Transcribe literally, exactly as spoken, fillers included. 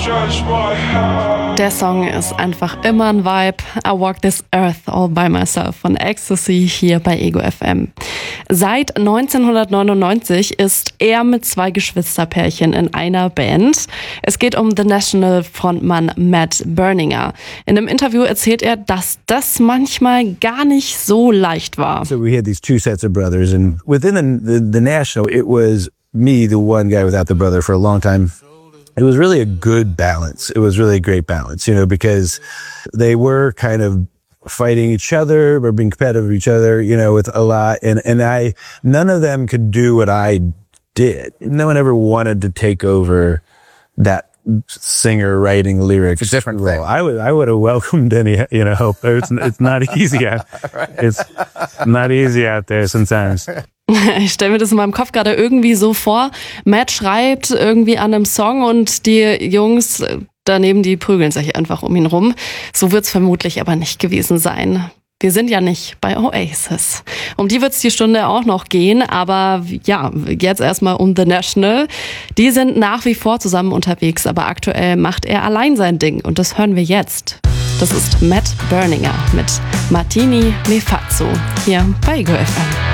Der Song ist einfach immer ein Vibe. I Walk This Earth All By Myself von Ecstasy hier bei Ego F M. Seit neunzehnhundertneunundneunzig ist er mit zwei Geschwisterpärchen in einer Band. Es geht um The National Frontmann Matt Berninger. In einem Interview erzählt er, dass das manchmal gar nicht so leicht war. So we had these two sets of brothers, and within the, the, the National, it was me, the one guy without the brother, for a long time. It was really a good balance. It was really a great balance, you know, because they were kind of fighting each other or being competitive with each other, you know, with a lot. And, and I, none of them could do what I did. No one ever wanted to take over that singer writing lyrics. It's a different role. I would, I would have welcomed any, you know, help. It's, it's not easy out. It's not easy out there sometimes. Ich stelle mir das in meinem Kopf gerade irgendwie so vor. Matt schreibt irgendwie an einem Song und die Jungs daneben, die prügeln sich einfach um ihn rum. So wird's vermutlich aber nicht gewesen sein. Wir sind ja nicht bei Oasis. Um die wird's die Stunde auch noch gehen, aber ja, jetzt erstmal um The National. Die sind nach wie vor zusammen unterwegs, aber aktuell macht er allein sein Ding und das hören wir jetzt. Das ist Matt Berninger mit Martini Me Fazzo hier bei Ego F M.